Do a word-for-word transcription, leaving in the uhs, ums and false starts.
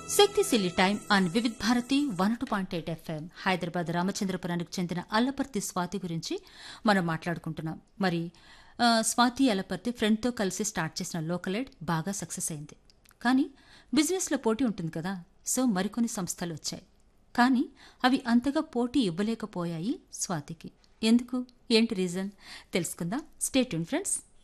శక్తిశీలి time on Vividh Bharati one two point eight FM Hyderabad రామచంద్రపురానికి చెందిన అల్లపర్తి స్వాతి గురించి మనం మాట్లాడుకుంటున్నాం. మరి ఆ, స్వాతి అల్లపర్తి ఫ్రెండ్తో కలిసి స్టార్ట్ చేసిన లోకల్ ఎయిడ్ బాగా సక్సెస్ అయింది. కానీ బిజినెస్లో పోటీ ఉంటుంది కదా, సో మరికొన్ని సంస్థలు వచ్చాయి. కానీ అవి అంతగా పోటీ ఇవ్వలేకపోయాయి స్వాతికి. ఎందుకు, ఏంటి రీజన్ తెలుసుకుందాం. Stay tune friends.